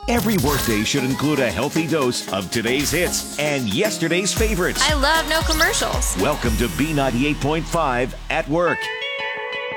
Every workday should include a healthy dose of today's hits and yesterday's favorites. I love no commercials. Welcome to B98.5 at Work.